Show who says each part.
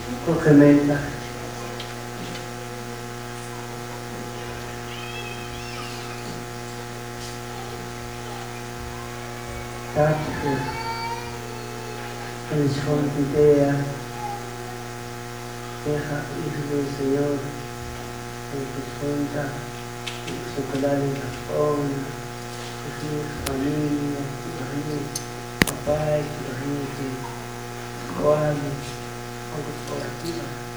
Speaker 1: con gemela. Tácticas, horizonte, idea, deja ir del Señor en tu cuenta, secular en la forma, tu familia, tu papá, tu gente, cuadros, algo por aquí.